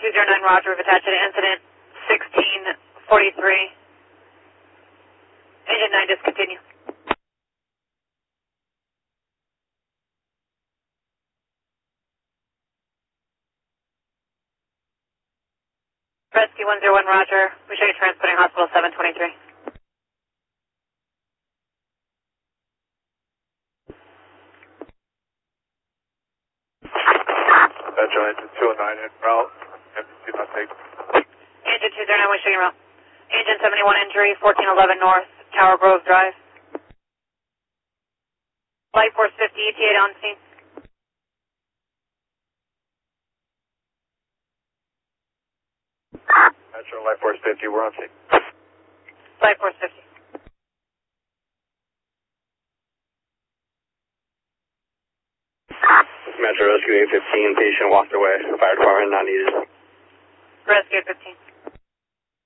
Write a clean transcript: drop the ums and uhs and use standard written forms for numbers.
209 Roger, we've attached to incident 1643. Engine 9, discontinue. Rescue 101 Roger, we show you transporting hospital 723. Metro engine 209 en route. Do not take. Engine 209, we show you route. Engine 71 injury, 1411 North, Tower Grove Drive. Light Force 50, ETA on scene. Metro Light Force 50, we're on scene. Light Force 50. Metro Rescue 815, patient walked away. Fire department not needed. Rescue 15.